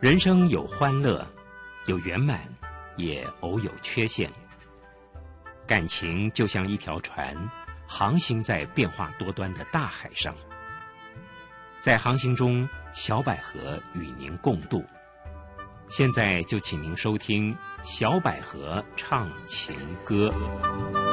人生有欢乐，有圆满，也偶有缺陷。感情就像一条船，航行在变化多端的大海上。在航行中，小百合与您共度。现在就请您收听小百合唱情歌。